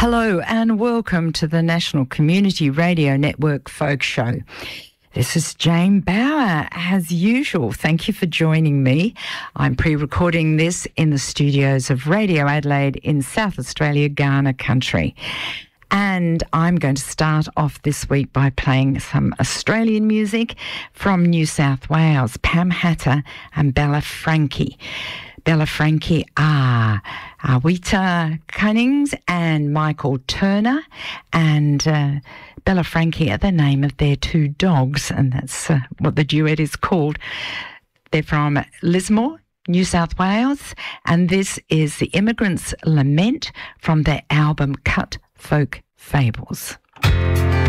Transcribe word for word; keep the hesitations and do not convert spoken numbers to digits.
Hello and welcome to the National Community Radio Network Folk Show. This is Jane Bauer, as usual. Thank you for joining me. I'm pre-recording this in the studios of Radio Adelaide in South Australia, Kaurna country. And I'm going to start off this week by playing some Australian music from New South Wales, Pam Hatter and Bella Frankie. Bella Frankie are Awita Cunnings and Michael Turner, and uh, Bella Frankie are the name of their two dogs, and that's uh, what the duet is called. They're from Lismore, New South Wales, and this is The Immigrant's Lament from their album Cut Folk Fables.